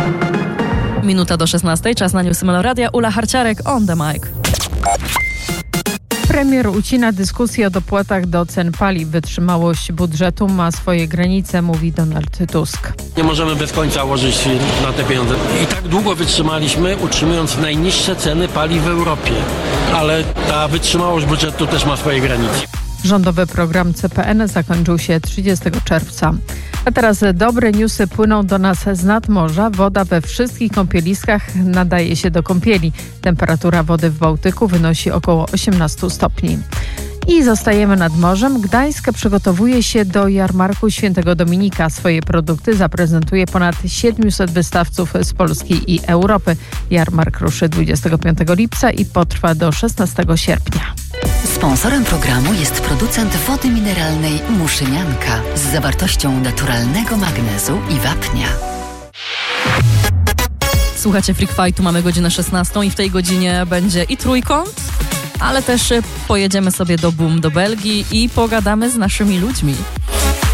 Minuta do 16, czas na newsy Meloradia. Ula Harciarek on the mic. Premier ucina dyskusję o dopłatach do cen paliw. Wytrzymałość budżetu ma swoje granice, mówi Donald Tusk. Nie możemy bez końca łożyć na te pieniądze. I tak długo wytrzymaliśmy, utrzymując najniższe ceny paliw w Europie. Ale ta wytrzymałość budżetu też ma swoje granice. Rządowy program CPN zakończył się 30 czerwca. A teraz dobre newsy płyną do nas z nadmorza. Woda we wszystkich kąpieliskach nadaje się do kąpieli. Temperatura wody w Bałtyku wynosi około 18 stopni. I zostajemy nad morzem. Gdańsk przygotowuje się do jarmarku Świętego Dominika. Swoje produkty zaprezentuje ponad 700 wystawców z Polski i Europy. Jarmark ruszy 25 lipca i potrwa do 16 sierpnia. Sponsorem programu jest producent wody mineralnej Muszynianka z zawartością naturalnego magnezu i wapnia. Słuchajcie Freak Fightu, mamy godzinę 16 i w tej godzinie będzie i trójkąt, ale też pojedziemy sobie do Belgii i pogadamy z naszymi ludźmi.